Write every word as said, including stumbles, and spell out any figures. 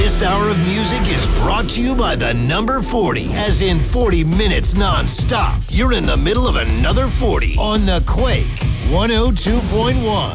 This hour of music is brought to you by the number forty, as in forty minutes non-stop. You're in the middle of another forty on the Quake one oh two point one.